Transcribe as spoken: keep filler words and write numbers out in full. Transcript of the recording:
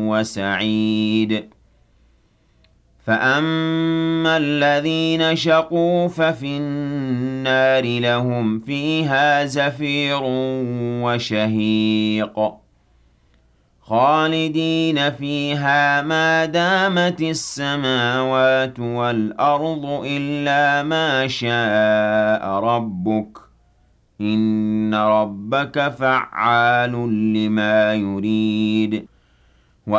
وَسَعِيدٍ فَأَمَّا الَّذِينَ شَقُوا فَفِي النَّارِ لَهُمْ فِيهَا زَفِيرٌ وَشَهِيقٌ خَالِدِينَ فِيهَا مَا دَامَتِ السَّمَاوَاتُ وَالْأَرْضُ إِلَّا مَا شَاءَ رَبُّكَ ۚ إِنَّ رَبَّكَ فَعَّالٌ لِّمَا يُرِيدُ